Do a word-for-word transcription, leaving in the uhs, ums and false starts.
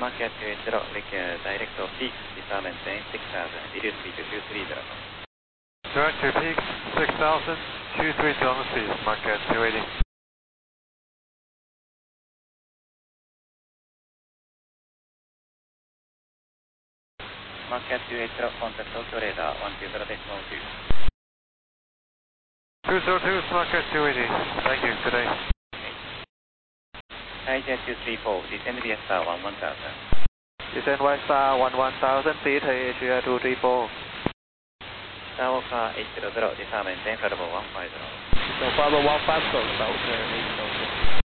Market two eight zero, Victor, direct to peak, disarm and maintain six thousand, reduce speed to two three zero. Direct to peak, six thousand, two three zero speed, market two eighty. Market two eight zero, contact Tokyo radar, one two zero decimal two. two zero two, market two eighty, thank you, good day. Skyjet two three four, descend via star one one thousand. Descend via star one one thousand, Thai Asia two three four. Skywalker eight hundred, disarm and maintain Bravo one five zero. So Bravo one five zero, okay,